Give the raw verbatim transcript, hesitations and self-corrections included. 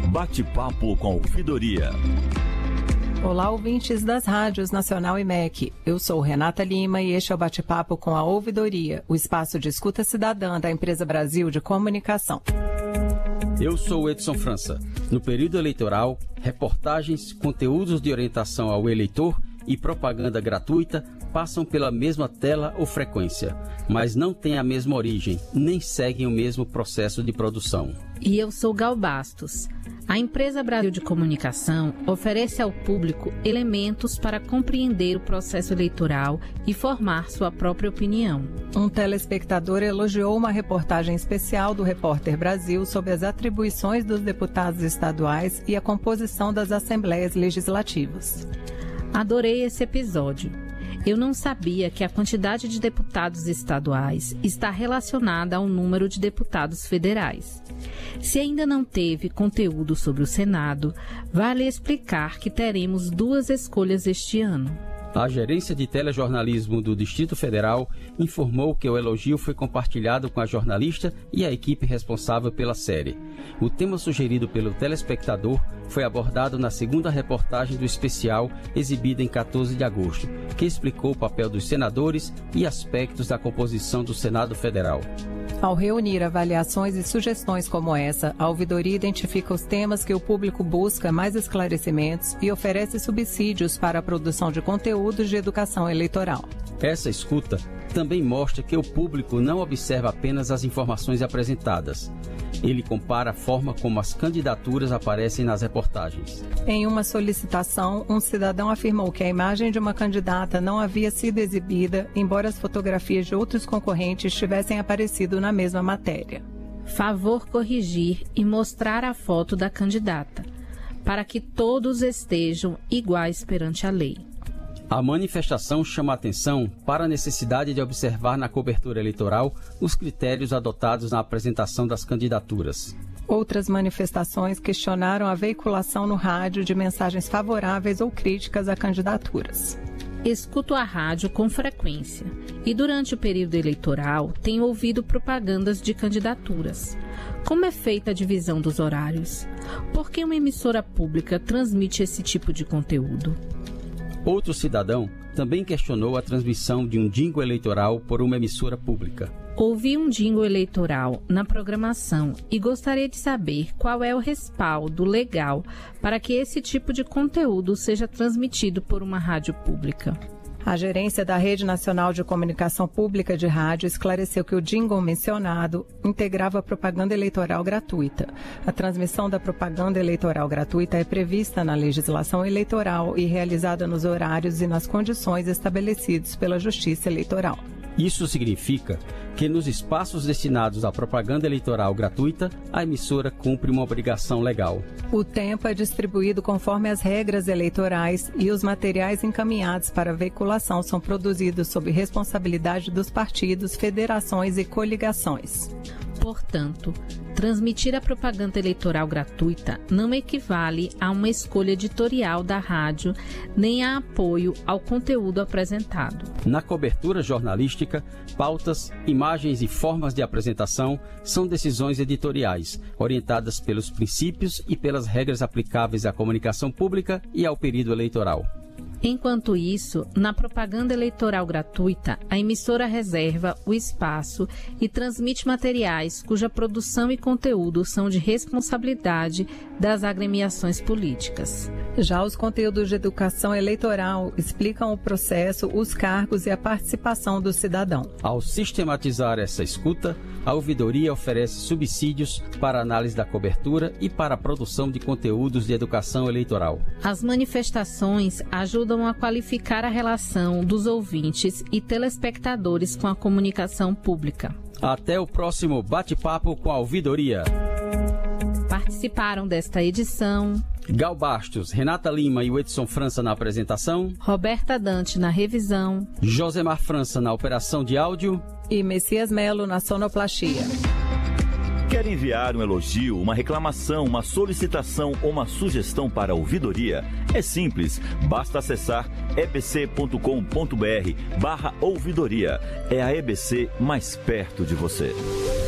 Bate-papo com a Ouvidoria. Olá, ouvintes das rádios Nacional e M E C. Eu sou Renata Lima e este é o Bate-papo com a Ouvidoria, o espaço de escuta cidadã da Empresa Brasil de Comunicação. Eu sou Edson França. No período eleitoral, reportagens, conteúdos de orientação ao eleitor e propaganda gratuita passam pela mesma tela ou frequência, mas não têm a mesma origem, nem seguem o mesmo processo de produção. E eu sou Gal Bastos. A Empresa Brasil de Comunicação oferece ao público elementos para compreender o processo eleitoral e formar sua própria opinião. Um telespectador elogiou uma reportagem especial do Repórter Brasil sobre as atribuições dos deputados estaduais e a composição das assembleias legislativas. Adorei esse episódio. Eu não sabia que a quantidade de deputados estaduais está relacionada ao número de deputados federais. Se ainda não teve conteúdo sobre o Senado, vale explicar que teremos duas escolhas este ano. A Gerência de Telejornalismo do Distrito Federal informou que o elogio foi compartilhado com a jornalista e a equipe responsável pela série. O tema sugerido pelo telespectador foi abordado na segunda reportagem do especial, exibida em quatorze de agosto, que explicou o papel dos senadores e aspectos da composição do Senado Federal. Ao reunir avaliações e sugestões como essa, a ouvidoria identifica os temas que o público busca mais esclarecimentos e oferece subsídios para a produção de conteúdos de educação eleitoral. Essa escuta também mostra que o público não observa apenas as informações apresentadas. Ele compara a forma como as candidaturas aparecem nas reportagens. Em uma solicitação, um cidadão afirmou que a imagem de uma candidata não havia sido exibida, embora as fotografias de outros concorrentes tivessem aparecido na mesma matéria. Favor corrigir e mostrar a foto da candidata, para que todos estejam iguais perante a lei. A manifestação chama a atenção para a necessidade de observar na cobertura eleitoral os critérios adotados na apresentação das candidaturas. Outras manifestações questionaram a veiculação no rádio de mensagens favoráveis ou críticas a candidaturas. Escuto a rádio com frequência e durante o período eleitoral tenho ouvido propagandas de candidaturas. Como é feita a divisão dos horários? Por que uma emissora pública transmite esse tipo de conteúdo? Outro cidadão também questionou a transmissão de um jingle eleitoral por uma emissora pública. Ouvi um jingle eleitoral na programação e gostaria de saber qual é o respaldo legal para que esse tipo de conteúdo seja transmitido por uma rádio pública. A gerência da Rede Nacional de Comunicação Pública de Rádio esclareceu que o jingle mencionado integrava propaganda eleitoral gratuita. A transmissão da propaganda eleitoral gratuita é prevista na legislação eleitoral e realizada nos horários e nas condições estabelecidos pela Justiça Eleitoral. Isso significa que nos espaços destinados à propaganda eleitoral gratuita, a emissora cumpre uma obrigação legal. O tempo é distribuído conforme as regras eleitorais e os materiais encaminhados para veiculação são produzidos sob responsabilidade dos partidos, federações e coligações. Portanto, transmitir a propaganda eleitoral gratuita não equivale a uma escolha editorial da rádio, nem a apoio ao conteúdo apresentado. Na cobertura jornalística, pautas, imagens e formas de apresentação são decisões editoriais, orientadas pelos princípios e pelas regras aplicáveis à comunicação pública e ao período eleitoral. Enquanto isso, na propaganda eleitoral gratuita, a emissora reserva o espaço e transmite materiais cuja produção e conteúdo são de responsabilidade das agremiações políticas. Já os conteúdos de educação eleitoral explicam o processo, os cargos e a participação do cidadão. Ao sistematizar essa escuta, a ouvidoria oferece subsídios para a análise da cobertura e para a produção de conteúdos de educação eleitoral. As manifestações ajudam a qualificar a relação dos ouvintes e telespectadores com a comunicação pública. Até o próximo bate-papo com a ouvidoria. Participaram desta edição Gal Bastos, Renata Lima e o Edson França na apresentação, Roberta Dante na revisão, Josemar França na operação de áudio e Messias Melo na sonoplastia. Quer enviar um elogio, uma reclamação, uma solicitação ou uma sugestão para a ouvidoria? É simples, basta acessar ebc.com.br barra ouvidoria. É a E B C mais perto de você.